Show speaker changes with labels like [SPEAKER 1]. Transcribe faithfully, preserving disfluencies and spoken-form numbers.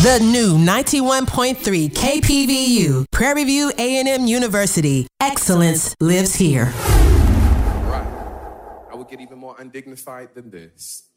[SPEAKER 1] The new ninety-one point three K P V U, Prairie View A and M University. Excellence lives here.
[SPEAKER 2] Right. I would get even more undignified than this.